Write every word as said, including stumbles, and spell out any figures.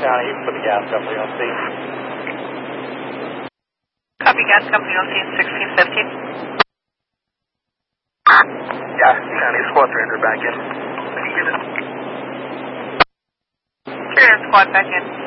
County, you can put the gas company on scene. Copy, gas company on scene, sixteen fifteen. Yeah, County Squad three hundred back in. Can you get it? three hundred squad back in.